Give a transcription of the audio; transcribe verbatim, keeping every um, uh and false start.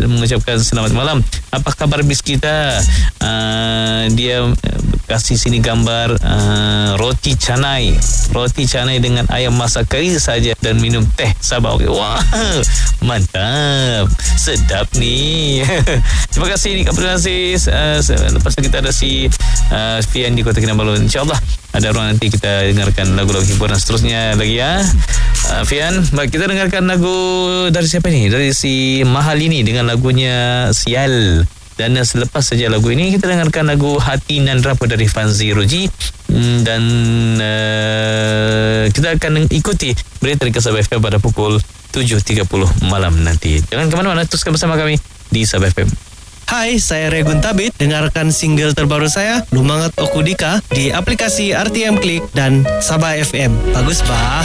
mengucapkan selamat malam. Apa khabar bis kita? Uh, dia kasih sini gambar uh, roti canai. Roti canai dengan ayam masak kari saja dan minum teh Sabah. Okay. Wah, mantap. Sedap ni. Terima kasih. Terima kasih. Uh, lepas tu kita ada si uh, Fian di Kota Kinabalu. InsyaAllah ada ruang nanti kita dengarkan lagu-lagu hiburan seterusnya lagi ya. Uh, Fian, baik, kita dengarkan lagu dari siapa ni? Dari si Mahal ini dengan lagunya Sial. Dan selepas saja lagu ini kita dengarkan lagu Hati Nan Rapa dari Fanzi Roji. Hmm, dan uh, kita akan ikuti berita dari Sabah F M pada pukul tujuh tiga puluh malam nanti. Jangan ke mana-mana, teruskan bersama kami di Sabah F M. Hai, saya Regun Tabit. Dengarkan single terbaru saya, Lumangat Okudika, di aplikasi R T M Klik dan Sabah F M. Bagus, bah.